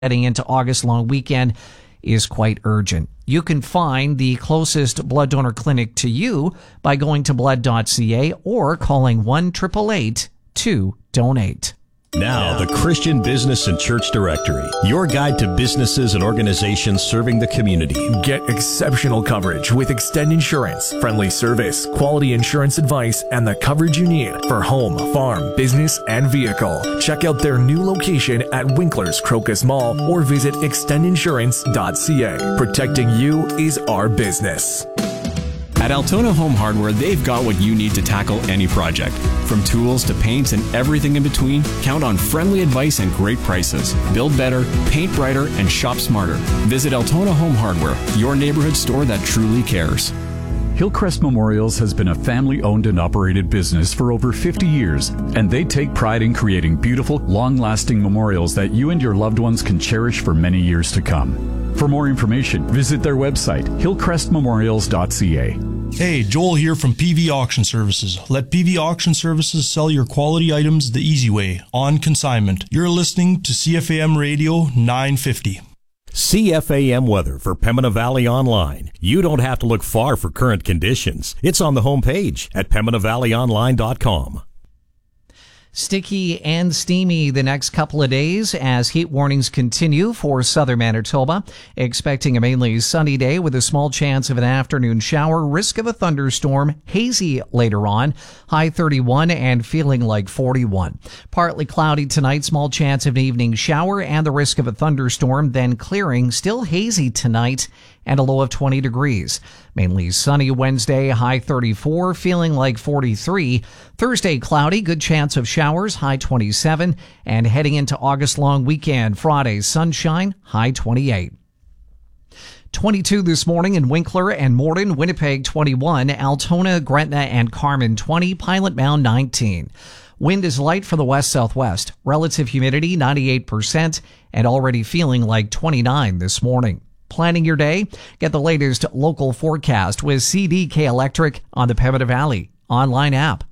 heading into August long weekend is quite urgent. You can find the closest blood donor clinic to you by going to blood.ca or calling 1-888-2-DONATE. Now, the Christian Business and Church Directory, your guide to businesses and organizations serving the community. Get exceptional coverage with Extend Insurance, friendly service, quality insurance advice, and the coverage you need for home, farm, business, and vehicle. Check out their new location at Winkler's Crocus Mall or visit extendinsurance.ca. Protecting you is our business. At Altona Home Hardware, they've got what you need to tackle any project. From tools to paints and everything in between, count on friendly advice and great prices. Build better, paint brighter, and shop smarter. Visit Altona Home Hardware, your neighborhood store that truly cares. Hillcrest Memorials has been a family-owned and operated business for over 50 years, and they take pride in creating beautiful, long-lasting memorials that you and your loved ones can cherish for many years to come. For more information, visit their website, hillcrestmemorials.ca. Hey, Joel here from PV Auction Services. Let PV Auction Services sell your quality items the easy way, on consignment. You're listening to CFAM Radio 950. CFAM weather for Pembina Valley Online. You don't have to look far for current conditions. It's on the homepage at PembinaValleyOnline.com. Sticky and steamy the next couple of days as heat warnings continue for southern Manitoba. Expecting a mainly sunny day with a small chance of an afternoon shower, risk of a thunderstorm, hazy later on, high 31 and feeling like 41. Partly cloudy tonight, small chance of an evening shower and the risk of a thunderstorm, then clearing, still hazy tonight and a low of 20 degrees. Mainly sunny Wednesday, high 34, feeling like 43. Thursday, cloudy, good chance of showers, high 27. And heading into August long weekend, Friday, sunshine, high 28. 22 this morning in Winkler and Morden, Winnipeg 21, Altona, Gretna, and Carman 20, Pilot Mound 19. Wind is light for the west-southwest. Relative humidity 98% and already feeling like 29 this morning. Planning your day? Get the latest local forecast with CDK Electric on the Pembina Valley online app.